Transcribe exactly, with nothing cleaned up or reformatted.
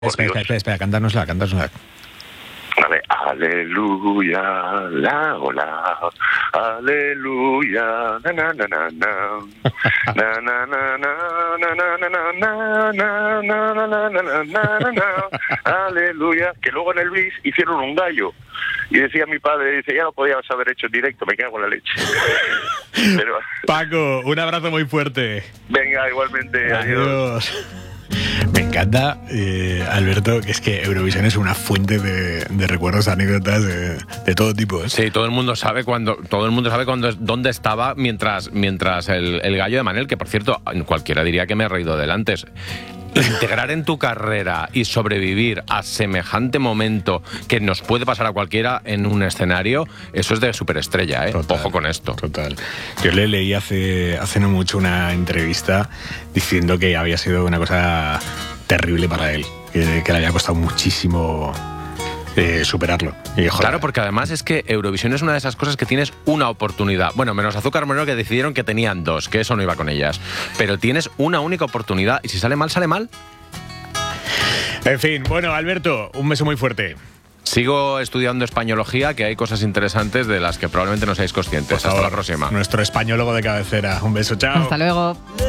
Espera, espera, espera, espera, cantárnosla, cantárnosla. Vale, aleluya, la, hola, aleluya, na, na, na, na, na, na, na, na, na, na, na, na, na, na, na, na, na, na, na, aleluya, que luego en el bis hicieron un gallo, y decía mi padre, dice, ya lo podías haber hecho en directo, me cago en la leche. Pero... Paco, un abrazo muy fuerte. Venga, igualmente, adiós. Adiós. Me encanta, eh, Alberto, que es que Eurovisión es una fuente de, de recuerdos, anécdotas de, de todo tipo, ¿eh? Sí, todo el mundo sabe cuando, todo el mundo sabe cuando, dónde estaba mientras, mientras el, el gallo de Manel, que por cierto, cualquiera diría que me he reído del antes. Integrar en tu carrera y sobrevivir a semejante momento que nos puede pasar a cualquiera en un escenario, eso es de superestrella, ¿eh? Total, ojo con esto. Total. Yo le leí hace, hace no mucho una entrevista diciendo que había sido una cosa terrible para él, que, que le había costado muchísimo eh, superarlo. Y, joder, claro, porque además es que Eurovisión es una de esas cosas que tienes una oportunidad. Bueno, menos Azúcar Moreno, que decidieron que tenían dos, que eso no iba con ellas. Pero tienes una única oportunidad y si sale mal, sale mal. En fin, bueno, Alberto, un beso muy fuerte. Sigo estudiando españología, que hay cosas interesantes de las que probablemente no seáis conscientes. Hasta la próxima. Nuestro españólogo de cabecera. Un beso, chao. Hasta luego.